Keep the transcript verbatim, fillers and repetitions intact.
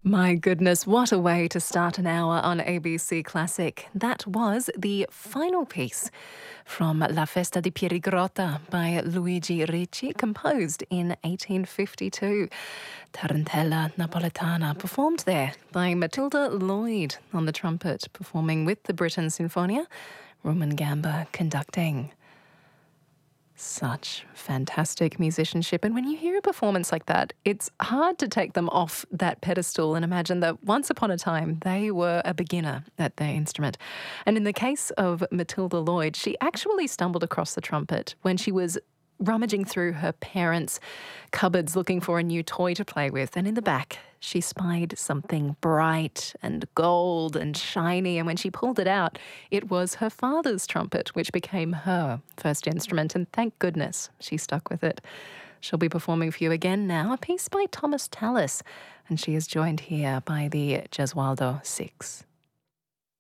My goodness, what a way to start an hour on A B C Classic. That was the final piece from La Festa di Pierigrotta by Luigi Ricci, composed in eighteen fifty-two. Tarantella Napoletana, performed there by Matilda Lloyd on the trumpet, performing with the Britten Sinfonia, Roman Gamba conducting. Such fantastic musicianship. And when you hear a performance like that, it's hard to take them off that pedestal and imagine that once upon a time they were a beginner at their instrument. And in the case of Matilda Lloyd, she actually stumbled across the trumpet when she was rummaging through her parents' cupboards looking for a new toy to play with. And in the back, she spied something bright and gold and shiny. And when she pulled it out, it was her father's trumpet, which became her first instrument. And thank goodness she stuck with it. She'll be performing for you again now, a piece by Thomas Tallis. And she is joined here by the Gesualdo Six.